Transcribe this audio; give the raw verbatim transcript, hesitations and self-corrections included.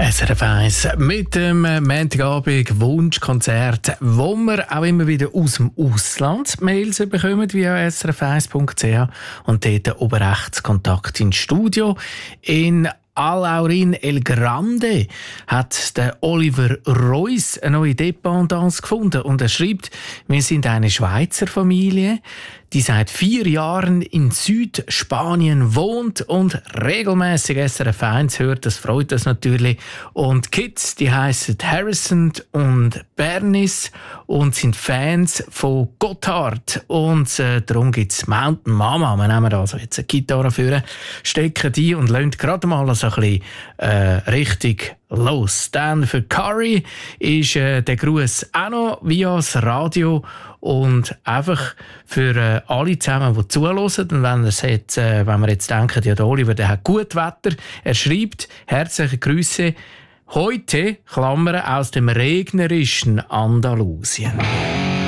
S R F eins mit dem Montagabend Wunschkonzert, wo wir auch immer wieder aus dem Ausland Mails bekommen via s r f eins punkt c h und dort oben rechts Kontakt ins Studio. In Alaurin El Grande hat der Oliver Reuss eine neue Dependance gefunden und er schreibt: Wir sind eine Schweizer Familie, die seit vier Jahren in Südspanien wohnt und regelmäßig S R F eins hört. Das freut uns natürlich. Und Kids, die heißen Harrison und Bernice und sind Fans von Gotthard. Und äh, darum gibt es Mountain Mama. Wir nehmen also jetzt eine Gitarre vor, stecken die und lassen gerade mal so ein bisschen äh, richtig los. Dann für Curry ist äh, der Gruß auch noch via das Radio und einfach für äh, alle zusammen, die zuhören. Und wenn, jetzt, äh, wenn wir jetzt denken, ja, der Oliver, der hat gut Wetter, er schreibt: Herzliche Grüße heute, Klammern, aus dem regnerischen Andalusien.